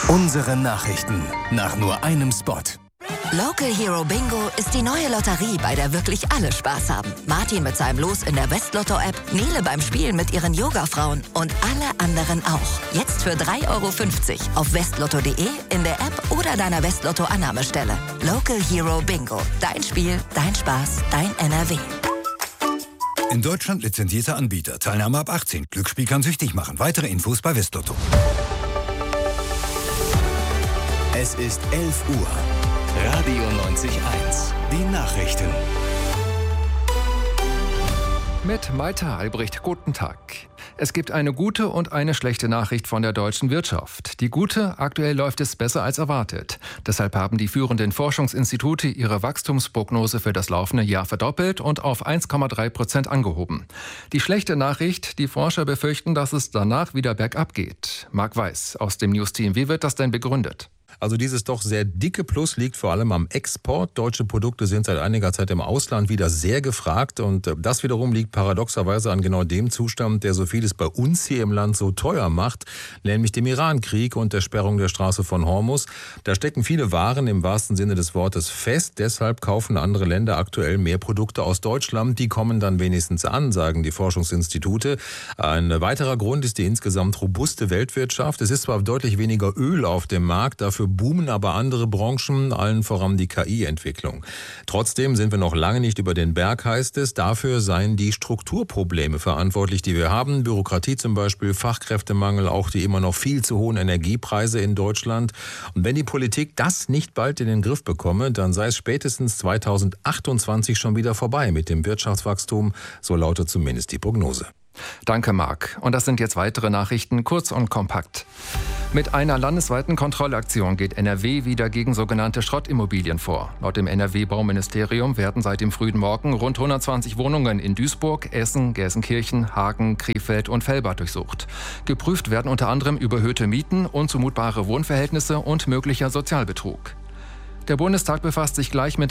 Unsere Nachrichten nach nur einem Spot. Local Hero Bingo ist die neue Lotterie, bei der wirklich alle Spaß haben. Martin mit seinem Los in der Westlotto-App, Nele beim Spielen mit ihren Yoga-Frauen und alle anderen auch. Jetzt für 3,50 € auf westlotto.de, in der App oder deiner Westlotto-Annahmestelle. Local Hero Bingo. Dein Spiel, dein Spaß, dein NRW. In Deutschland lizenzierter Anbieter. Teilnahme ab 18. Glücksspiel kann süchtig machen. Weitere Infos bei Westlotto. Es ist 11 Uhr. Radio 90.1. Die Nachrichten. Mit Maita Albrecht, guten Tag. Es gibt eine gute und eine schlechte Nachricht von der deutschen Wirtschaft. Die gute, aktuell läuft es besser als erwartet. Deshalb haben die führenden Forschungsinstitute ihre Wachstumsprognose für das laufende Jahr verdoppelt und auf 1,3% angehoben. Die schlechte Nachricht, die Forscher befürchten, dass es danach wieder bergab geht. Marc Weiß aus dem News-Team, wie wird das denn begründet? Also dieses doch sehr dicke Plus liegt vor allem am Export. Deutsche Produkte sind seit einiger Zeit im Ausland wieder sehr gefragt. Und das wiederum liegt paradoxerweise an genau dem Zustand, der so vieles bei uns hier im Land so teuer macht, nämlich dem Iran-Krieg und der Sperrung der Straße von Hormuz. Da stecken viele Waren im wahrsten Sinne des Wortes fest. Deshalb kaufen andere Länder aktuell mehr Produkte aus Deutschland. Die kommen dann wenigstens an, sagen die Forschungsinstitute. Ein weiterer Grund ist die insgesamt robuste Weltwirtschaft. Es ist zwar deutlich weniger Öl auf dem Markt, dafür boomen aber andere Branchen, allen voran die KI-Entwicklung. Trotzdem sind wir noch lange nicht über den Berg, heißt es. Dafür seien die Strukturprobleme verantwortlich, die wir haben. Bürokratie zum Beispiel, Fachkräftemangel, auch die immer noch viel zu hohen Energiepreise in Deutschland. Und wenn die Politik das nicht bald in den Griff bekomme, dann sei es spätestens 2028 schon wieder vorbei mit dem Wirtschaftswachstum. So lautet zumindest die Prognose. Danke, Marc. Und das sind jetzt weitere Nachrichten, kurz und kompakt. Mit einer landesweiten Kontrollaktion geht NRW wieder gegen sogenannte Schrottimmobilien vor. Laut dem NRW-Bauministerium werden seit dem frühen Morgen rund 120 Wohnungen in Duisburg, Essen, Gelsenkirchen, Hagen, Krefeld und Velbert durchsucht. Geprüft werden unter anderem überhöhte Mieten, unzumutbare Wohnverhältnisse und möglicher Sozialbetrug. Der Bundestag befasst sich gleich mit